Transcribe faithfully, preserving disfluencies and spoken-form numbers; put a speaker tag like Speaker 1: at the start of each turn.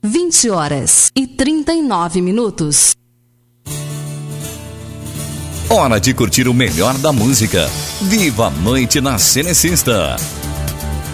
Speaker 1: vinte horas e trinta e nove minutos.
Speaker 2: Hora de curtir o melhor da música. Viva a noite na Cenecista.